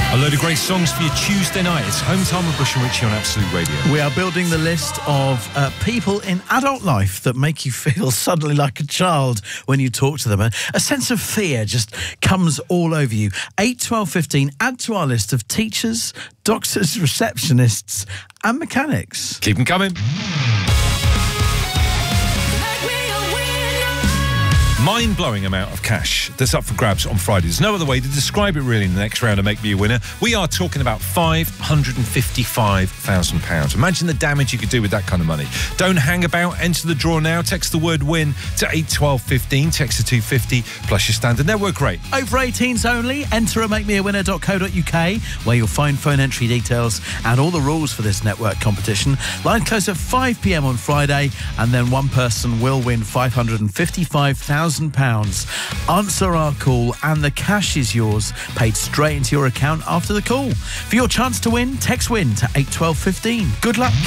A load of great songs for your Tuesday night. It's Home Time with Bush and Richie on Absolute Radio. We are building the list of people in adult life that make you feel suddenly like a child when you talk to them. A sense of fear just comes all over you. 8, 12, 15, add to our list of teachers, doctors, receptionists and mechanics. Keep them coming. Mind-blowing amount of cash that's up for grabs on Friday. There's no other way to describe it really in the next round of Make Me a Winner. We are talking about £555,000. Imagine the damage you could do with that kind of money. Don't hang about. Enter the draw now. Text the word WIN to 81215. Text to 250 plus your standard network rate. Over 18s only. Enter at makemeawinner.co.uk where you'll find phone entry details and all the rules for this network competition. Line close at 5 p.m. on Friday, and then one person will win £555,000. Answer our call and the cash is yours, paid straight into your account after the call. For your chance to win, text WIN to 81215. Good luck.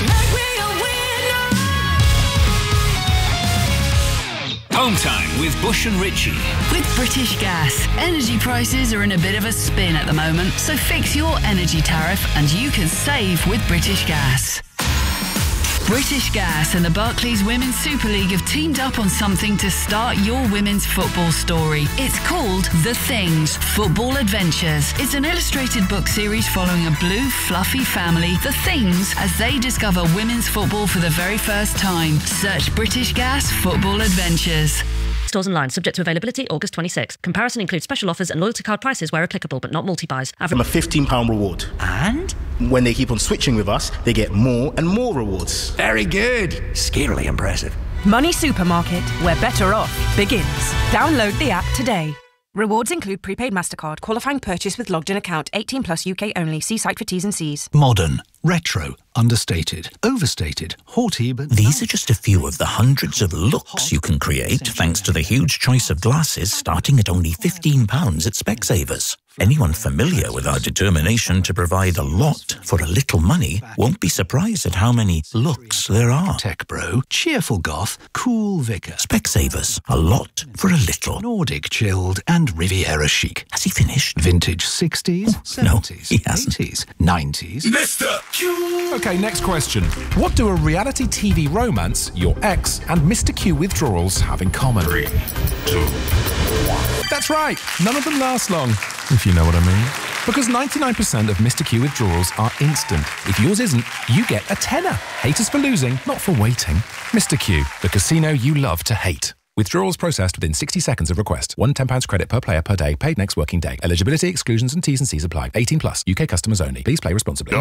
Home Time with Bush and Richie. With British Gas, energy prices are in a bit of a spin at the moment, so fix your energy tariff and you can save with British Gas. British Gas and the Barclays Women's Super League have teamed up on something to start your women's football story. It's called The Things, Football Adventures. It's an illustrated book series following a blue, fluffy family, The Things, as they discover women's football for the very first time. Search British Gas Football Adventures. Stores online, subject to availability, August 26. Comparison includes special offers and loyalty card prices where applicable, but not multi-buys. From a £15 reward. And? When they keep on switching with us, they get more and more rewards. Very good. Scarily impressive. Money Supermarket, where better off begins. Download the app today. Rewards include prepaid MasterCard, qualifying purchase with logged-in account, 18 plus UK only. See site for T's and C's. Modern, retro, understated, overstated, haughty, but... These are just a few of the hundreds of looks you can create thanks to the huge choice of glasses starting at only £15 at Specsavers. Anyone familiar with our determination to provide a lot for a little money won't be surprised at how many looks there are. Tech bro, cheerful goth, cool vicar. Specsavers, a lot for a little. Nordic chilled and Riviera chic. Has he finished? Vintage 60s, 70s, no, he hasn't. 80s, 90s. Mr. Q! Okay, next question. What do a reality TV romance, your ex, and Mr. Q withdrawals have in common? 3, 2, 1. That's right. None of them last long, if you know what I mean. Because 99% of Mr. Q withdrawals are instant. If yours isn't, you get a tenner. Hate us for losing, not for waiting. Mr. Q, the casino you love to hate. Withdrawals processed within 60 seconds of request. £1 £10 credit per player per day, paid next working day. Eligibility, exclusions and T's and C's apply. 18 plus, UK customers only. Please play responsibly.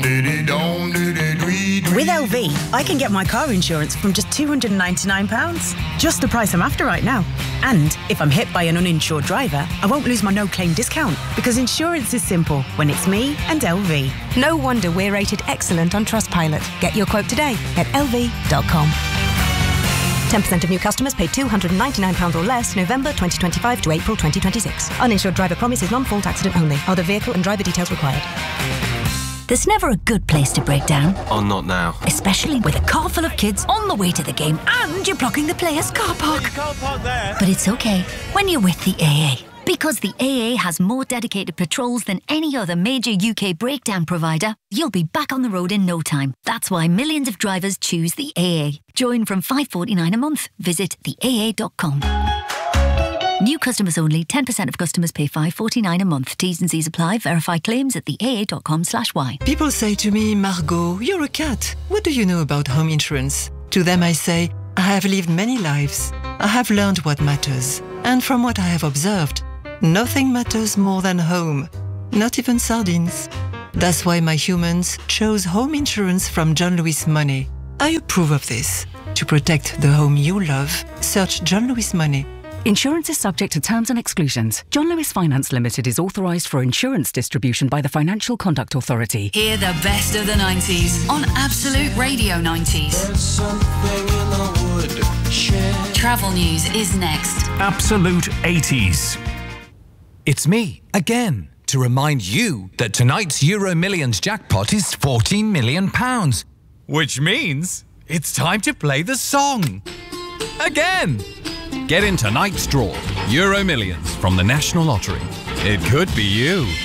With LV, I can get my car insurance from just £299. Just the price I'm after right now. And if I'm hit by an uninsured driver, I won't lose my no-claim discount, because insurance is simple when it's me and LV. No wonder we're rated excellent on Trustpilot. Get your quote today at lv.com. 10% of new customers paid £299 or less November 2025 to April 2026. Uninsured driver promise is non-fault accident only. Other vehicle and driver details required. There's never a good place to break down. Oh, not now. Especially with a car full of kids on the way to the game and you're blocking the player's car park. But it's okay when you're with the AA. Because the AA has more dedicated patrols than any other major UK breakdown provider, you'll be back on the road in no time. That's why millions of drivers choose the AA. Join from $5.49 a month. Visit theaa.com. New customers only. 10% of customers pay $5.49 a month. T's and C's apply. Verify claims at theaa.com/y. People say to me, Margot, you're a cat. What do you know about home insurance? To them I say, I have lived many lives. I have learned what matters. And from what I have observed, nothing matters more than home, not even sardines. That's why my humans chose home insurance from John Lewis Money. I approve of this. To protect the home you love, search John Lewis Money. Insurance is subject to terms and exclusions. John Lewis Finance Limited is authorised for insurance distribution by the Financial Conduct Authority. Hear the best of the 90s on Absolute Radio 90s. There's something in the wood shed. Travel news is next. Absolute 80s. It's me, again, to remind you that tonight's Euro Millions jackpot is £14 million. Which means it's time to play the song. Again. Get in tonight's draw, Euro Millions from the National Lottery. It could be you.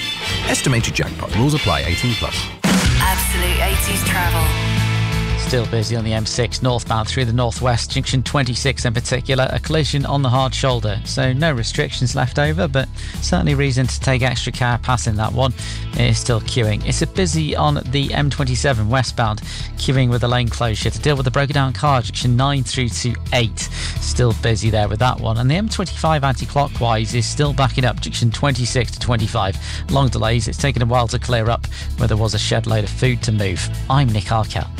Estimated jackpot. Rules apply. 18+. Absolute 80s travel. Still busy on the M6 northbound through the northwest, junction 26 in particular, a collision on the hard shoulder, so no restrictions left over, but certainly reason to take extra care passing that one. It is still queuing. It's a busy on the M27 westbound, queuing with a lane closure to deal with the broken down car, junction 9 through to 8. Still busy there with that one. And the M25 anti-clockwise is still backing up, junction 26 to 25. Long delays, it's taken a while to clear up where there was a shed load of food to move. I'm Nick Arkell.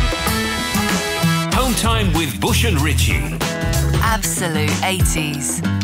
Home time with Bush and Richie. Absolute 80s.